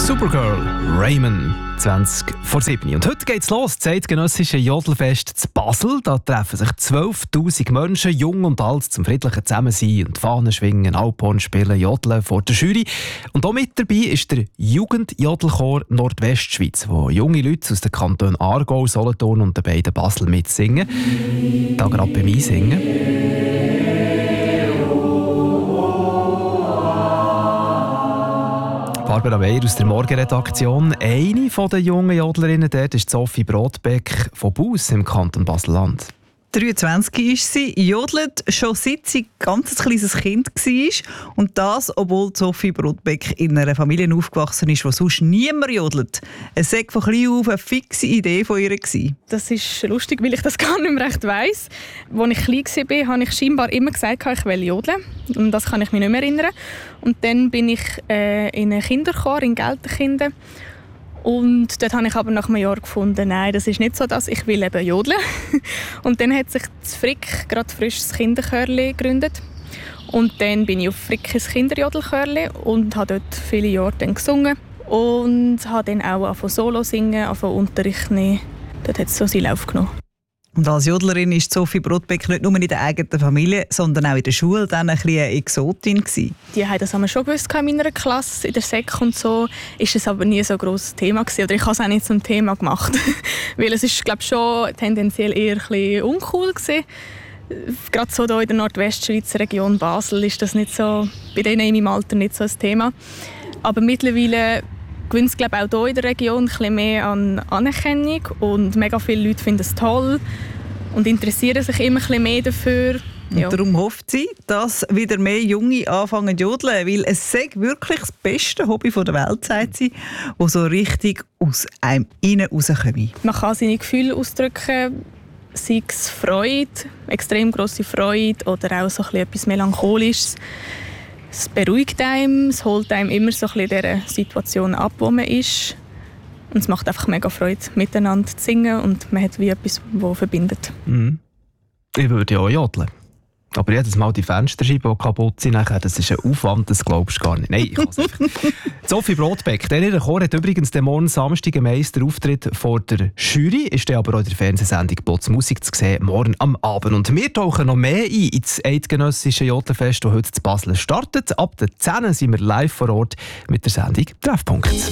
Supergirl, Raymond, 20 vor 7. Und heute geht's los, das eidgenössische Jodelfest zu Basel. Da treffen sich 12'000 Menschen, jung und alt, zum friedlichen Zusammensein und Fahnen schwingen, Alphorn spielen, Jodeln vor der Jury. Und auch mit dabei ist der Jugendjodelchor Nordwestschweiz, wo junge Leute aus den Kantonen Aargau, Solothurn und den beiden Basel mitsingen. Da gerade beim Einsingen. Barbara Weyer aus der Morgenredaktion. Eine der jungen Jodlerinnen dort ist Sophie Brodbeck von Buss im Kanton Basel-Land. 23 ist sie, jodelt schon seit sie ein ganz kleines Kind war. Und das, obwohl Sophie Brodbeck in einer Familie aufgewachsen ist, wo sonst niemand jodelt. Es war von klein auf eine fixe Idee von ihr. Das ist lustig, weil ich das gar nicht mehr recht weiss. Als ich klein war, habe ich scheinbar immer gesagt, ich will jodeln. Und das kann ich mich nicht mehr erinnern. Und dann bin ich in einem Kinderchor in Gelterkinden. Und dort habe ich aber nach einem Jahr gefunden, nein, das ist nicht so, dass ich will eben jodeln. Und dann hat sich das Frick gerade frisch das Kinderchörli gegründet. Und dann bin ich auf Frick ins Kinderjodelchörli und habe dort viele Jahre dann gesungen. Und habe dann auch angefangen Solo singen, angefangen Unterricht nehmen. Dort hat es so seinen Lauf genommen. Und als Jodlerin war Sophie Brodbeck nicht nur in der eigenen Familie, sondern auch in der Schule dann ein bisschen eine Exotin gewesen. Die haben das schon gewusst in meiner Klasse, in der Sek und so. Ist es aber nie so ein grosses Thema gewesen. Oder ich habe es auch nicht zum Thema gemacht. Weil es ist, glaube ich, schon tendenziell eher ein bisschen uncool gewesen. Gerade so hier in der Nordwestschweizer Region Basel ist das nicht so, bei denen in meinem Alter nicht so ein Thema. Aber mittlerweile gewinnt es, glaube ich, auch hier in der Region ein bisschen mehr an Anerkennung und mega viele Leute finden es toll und interessieren sich immer ein bisschen mehr dafür. Ja. Und darum hofft sie, dass wieder mehr Junge anfangen zu jodeln, weil es sei wirklich das beste Hobby der Welt, sagt sie, das so richtig aus einem innen rauskommt. Man kann seine Gefühle ausdrücken, sei es Freude, extrem grosse Freude oder auch so etwas Melancholisches. Es beruhigt einem, es holt einem immer so ein bisschen dieser Situation ab, wo man ist. Und es macht einfach mega Freude, miteinander zu singen und man hat wie etwas, das verbindet. Mhm. Ich würde ja auch jodeln. Aber jedes Mal die Fensterscheiben, die kaputt sind, das ist ein Aufwand, das glaubst du gar nicht. Nein, ich kann es einfach. Sophie Brodbeck, der Chor hat übrigens den morgen Samstag einen Meisterauftritt vor der Jury, ist dann aber auch in der Fernsehsendung «Plotz Musik» zu sehen, morgen am Abend. Und wir tauchen noch mehr ein ins eidgenössische Jodelfest, das heute in Basel startet. Ab der 10 sind wir live vor Ort mit der Sendung «Treffpunkt».